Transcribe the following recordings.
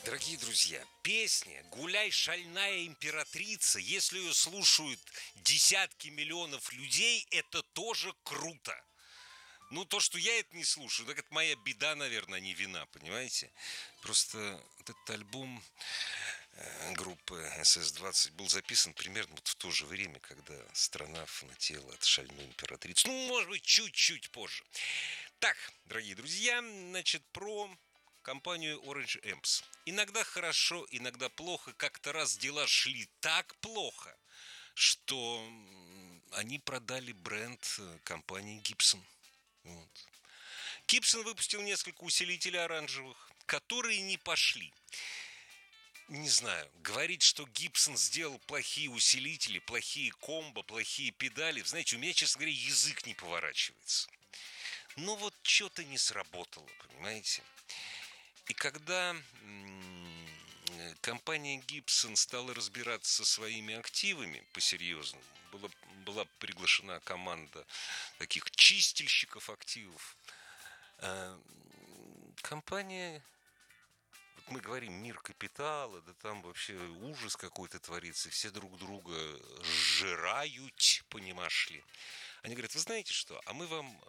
Дорогие друзья, песня «Гуляй, шальная императрица», если ее слушают десятки миллионов людей, это тоже круто. Ну, то, что я это не слушаю, так это моя беда, наверное, не вина, понимаете? Просто этот альбом группы СС-20 был записан примерно вот в то же время, когда страна фанатела от шальной императрицы. Ну, может быть, чуть-чуть позже. Так, дорогие друзья, значит, про компанию Orange Amps. Иногда хорошо, иногда плохо. Как-то раз дела шли так плохо, что они продали бренд компании Gibson. Вот. Gibson выпустил несколько усилителей оранжевых, которые не пошли. Не знаю, говорить, что Gibson сделал плохие усилители, плохие комбо, плохие педали, знаете, у меня, честно говоря, язык не поворачивается. Но вот что-то не сработало, понимаете? И когда компания Gibson стала разбираться со своими активами по-серьезному, была приглашена команда таких чистильщиков активов, компания, вот мы говорим, мир капитала, да там вообще ужас какой-то творится, все друг друга сжирают, понимаешь ли. Они говорят, вы знаете что, а мы вам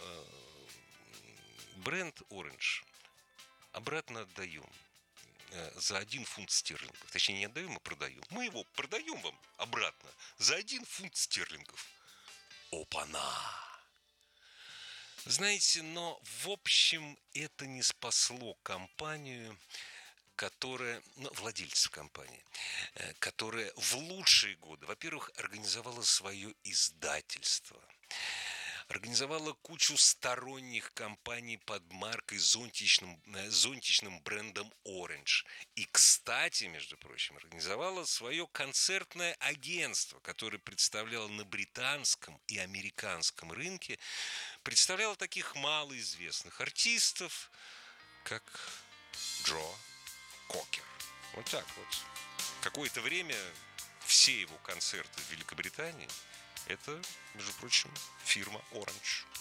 бренд Orange обратно отдаем за 1 фунт стерлингов. Точнее, не отдаем, а продаем. Мы его продаем вам обратно за 1 фунт стерлингов. Опа-на! Знаете, но в общем это не спасло компанию, которая, владельцев компании, которая в лучшие годы, во-первых, организовала свое издательство, организовала кучу сторонних компаний под маркой зонтичным брендом Orange. И, кстати, между прочим, организовала свое концертное агентство, которое представляло на британском и американском рынке, представляло таких малоизвестных артистов, как Джо Кокер. Вот так вот. Какое-то время все его концерты в Великобритании — это, между прочим, фирма Orange.